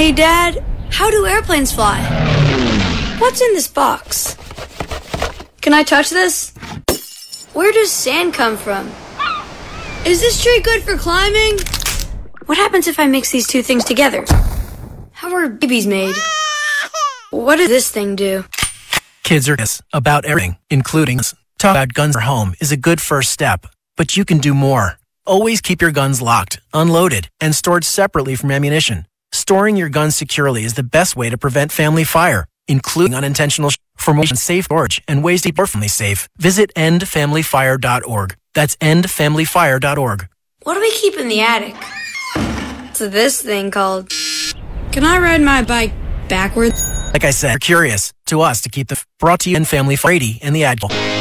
Hey, Dad, how do airplanes fly? What's in this box? Can I touch this? Where does sand come from? Is this tree good for climbing? What happens if I mix these two things together? How are babies made? What does this thing do? Kids are curious about everything, including guns. Talk about guns at home is a good first step, but you can do more. Always keep your guns locked, unloaded, and stored separately from ammunition. Storing your guns securely is the best way to prevent family fire, including unintentional For more on safe storage and ways to keep your family safe, visit endfamilyfire.org. That's endfamilyfire.org. What do we keep in the attic? What's this thing called? Can I ride my bike backwards? Like I said, you're curious to us to keep the brought to you in Family Brady and the Admiral.